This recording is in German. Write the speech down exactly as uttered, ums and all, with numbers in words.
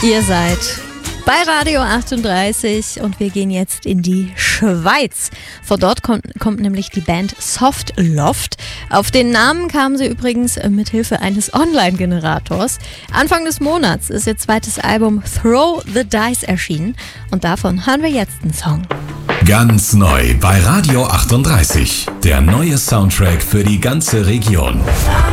Ihr seid bei Radio achtunddreißig und wir gehen jetzt in die Schweiz. Von dort kommt, kommt nämlich die Band Soft Loft. Auf den Namen kamen sie übrigens mit Hilfe eines Online-Generators. Anfang des Monats ist ihr zweites Album Throw the Dice erschienen und davon hören wir jetzt einen Song. Ganz neu bei Radio achtunddreißig. Der neue Soundtrack für die ganze Region.